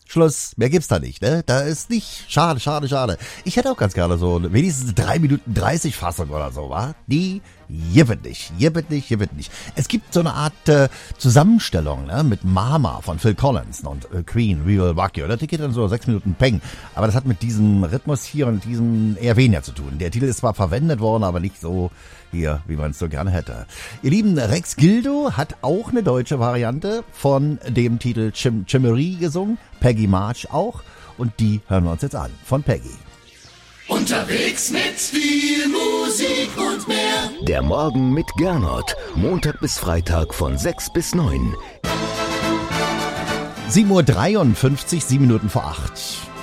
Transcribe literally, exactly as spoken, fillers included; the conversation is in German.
Schluss, mehr gibt's da nicht, ne? Da ist nicht, schade, schade, schade. Ich hätte auch ganz gerne so wenigstens drei Minuten dreißig Fassung oder so, wa? Die jibbet nicht, jibbet nicht, jibbet nicht. Es gibt so eine Art äh, Zusammenstellung, ne? Mit Mama von Phil Collins und äh, Queen, We Will Rock You. Oder die geht dann so sechs Minuten Peng. Aber das hat mit diesem Rhythmus hier und diesem eher weniger zu tun. Der Titel ist zwar verwendet worden, aber nicht so hier, wie man es so gerne hätte. Ihr Lieben, Rex Gildo hat auch eine deutsche Variante von dem Titel Chim Chimmery gesungen. Peggy March auch. Und die hören wir uns jetzt an. Von Peggy. Unterwegs mit viel Musik und mehr. Der Morgen mit Gernot. Montag bis Freitag von sechs bis neun. sieben Uhr dreiundfünfzig, sieben Minuten vor acht.